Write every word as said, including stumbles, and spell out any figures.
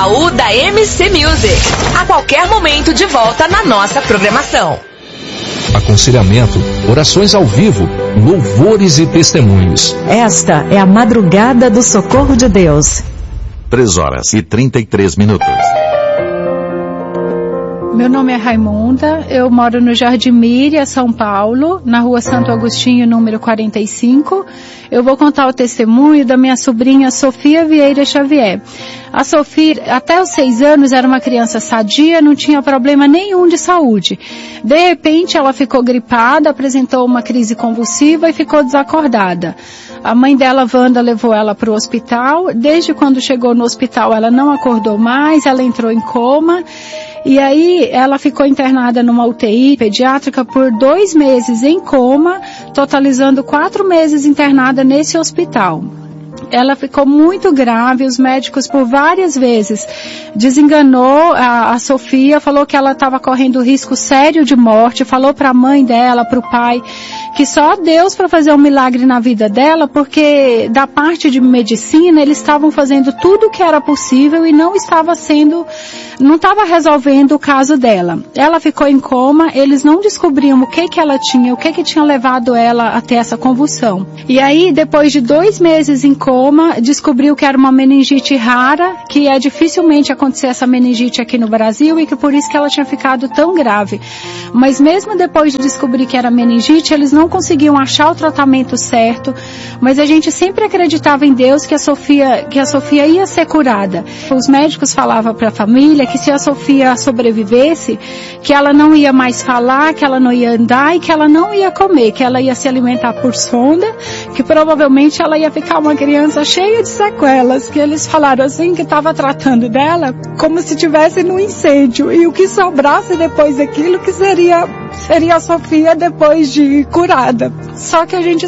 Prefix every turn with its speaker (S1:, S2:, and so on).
S1: Baú da M C Music. A qualquer momento de volta na nossa programação.
S2: Aconselhamento, orações ao vivo, louvores e testemunhos.
S3: Esta é a madrugada do socorro de Deus.
S4: três horas e trinta e três minutos.
S5: Meu nome é Raimunda, eu moro no Jardim Míria, São Paulo, na rua Santo Agostinho, número quarenta e cinco. Eu vou contar o testemunho da minha sobrinha Sofia Vieira Xavier. A Sofia, até os seis anos, era uma criança sadia, não tinha problema nenhum de saúde. De repente, ela ficou gripada, apresentou uma crise convulsiva e ficou desacordada. A mãe dela, Wanda, levou ela para o hospital. Desde quando chegou no hospital, ela não acordou mais, ela entrou em coma. E aí ela ficou internada numa U T I pediátrica por dois meses em coma, totalizando quatro meses internada nesse hospital. Ela ficou muito grave, os médicos por várias vezes desenganou a, a Sofia, falou que ela estava correndo risco sério de morte, falou para a mãe dela, para o pai, que só Deus para fazer um milagre na vida dela, porque da parte de medicina eles estavam fazendo tudo o que era possível e não estava sendo, não estava resolvendo o caso dela. Ela ficou em coma, eles não descobriam o que que ela tinha, o que que tinha levado ela a ter essa convulsão. E aí, depois de dois meses em coma, descobriu que era uma meningite rara, que é dificilmente acontecer essa meningite aqui no Brasil e que por isso que ela tinha ficado tão grave. Mas mesmo depois de descobrir que era meningite, eles não conseguiam achar o tratamento certo, mas a gente sempre acreditava em Deus que a Sofia, que a Sofia ia ser curada. Os médicos falavam para a família que se a Sofia sobrevivesse, que ela não ia mais falar, que ela não ia andar e que ela não ia comer, que ela ia se alimentar por sonda, que provavelmente ela ia ficar uma criança cheia de sequelas, que eles falaram assim que estava tratando dela como se estivesse no incêndio e o que sobrasse depois daquilo que seria seria a Sofia depois de curada. Só que a gente